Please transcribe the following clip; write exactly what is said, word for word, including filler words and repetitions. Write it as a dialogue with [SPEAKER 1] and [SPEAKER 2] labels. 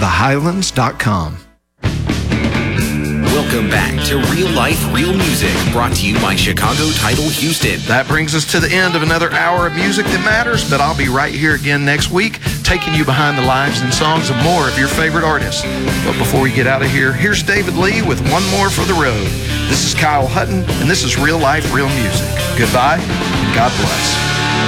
[SPEAKER 1] the highlands dot com.
[SPEAKER 2] Welcome back to Real Life, Real Music, brought to you by Chicago Title Houston.
[SPEAKER 1] That brings us to the end of another hour of music that matters, but I'll be right here again next week, taking you behind the lives and songs of more of your favorite artists. But before we get out of here, here's David Lee with One More for the Road. This is Kyle Hutton, and this is Real Life, Real Music. Goodbye, and God bless.